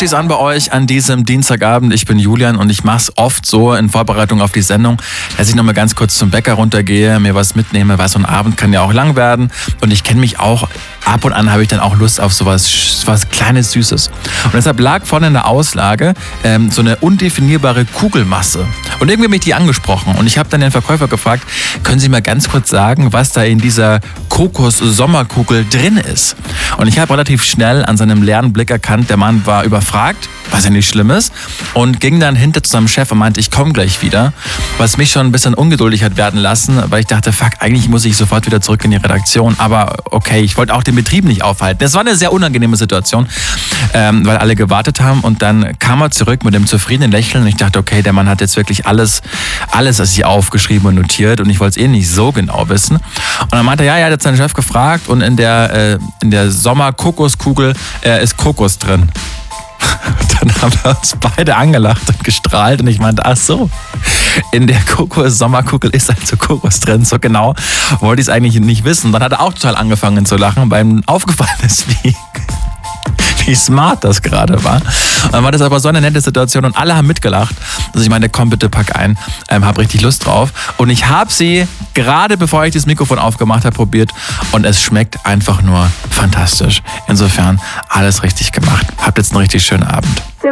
steh's an bei euch an diesem Dienstagabend. Ich bin Julian und ich mach's oft so in Vorbereitung auf die Sendung, dass ich nochmal ganz kurz zum Bäcker runtergehe, mir was mitnehme, weil so ein Abend kann ja auch lang werden. Und ich kenne mich auch, ab und an habe ich dann auch Lust auf was Kleines, Süßes. Und deshalb lag vorne in der Auslage so eine undefinierbare Kugelmasse. Und irgendwie mich die angesprochen. Und ich habe dann den Verkäufer gefragt, können Sie mal ganz kurz sagen, was da in dieser Kokos-Sommerkugel drin ist? Und ich habe relativ schnell an seinem leeren Blick erkannt, der Mann war überfragt, was ja nicht schlimm ist, und ging dann hinter zu seinem Chef und meinte, ich komme gleich wieder, was mich schon ein bisschen ungeduldig hat werden lassen, weil ich dachte, fuck, eigentlich muss ich sofort wieder zurück in die Redaktion, aber okay, ich wollte auch den Betrieb nicht aufhalten. Das war eine sehr unangenehme Situation, weil alle gewartet haben, und dann kam er zurück mit dem zufriedenen Lächeln und ich dachte, okay, der Mann hat jetzt wirklich alles, was ich aufgeschrieben und notiert, und ich wollte es nicht so genau wissen. Und dann meinte er, er hat jetzt seinen Chef gefragt, und in der Sommer-Kokoskugel ist Kokos drin. Dann haben wir uns beide angelacht und gestrahlt und ich meinte, ach so, in der Kokos-Sommerkugel ist also Kokos drin. So genau wollte ich es eigentlich nicht wissen. Dann hat er auch total angefangen zu lachen, weil ihm aufgefallen ist, wie smart das gerade war. Und dann war das aber so eine nette Situation und alle haben mitgelacht. Also ich meine, komm bitte, pack ein, hab richtig Lust drauf. Und ich habe sie gerade bevor ich das Mikrofon aufgemacht habe probiert und es schmeckt einfach nur fantastisch. Insofern alles richtig gemacht. Habt jetzt einen richtig schönen Abend.